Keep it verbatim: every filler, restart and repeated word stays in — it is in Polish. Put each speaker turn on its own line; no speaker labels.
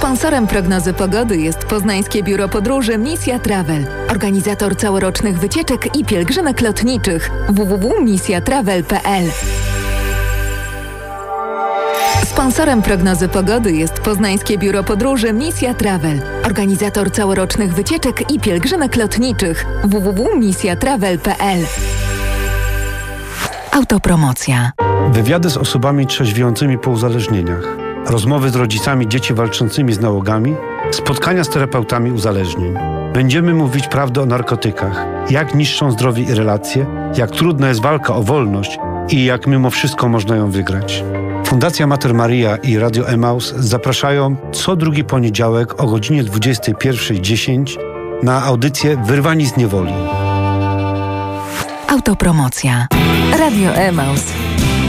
Sponsorem prognozy pogody jest Poznańskie Biuro Podróży Misja Travel, organizator całorocznych wycieczek i pielgrzymek lotniczych w w w kropka misja travel kropka p l. Sponsorem prognozy pogody jest Poznańskie Biuro Podróży Misja Travel, organizator całorocznych wycieczek i pielgrzymek lotniczych w w w kropka misja travel kropka p l. Autopromocja.
Wywiady z osobami trzeźwiącymi po uzależnieniach, rozmowy z rodzicami dzieci walczącymi z nałogami, spotkania z terapeutami uzależnień. Będziemy mówić prawdę o narkotykach, jak niszczą zdrowie i relacje, jak trudna jest walka o wolność i jak mimo wszystko można ją wygrać. Fundacja Mater Maria i Radio Emaus zapraszają co drugi poniedziałek o godzinie dwudziestej pierwszej dziesięć na audycję Wyrwani z niewoli.
Autopromocja. Radio Emaus.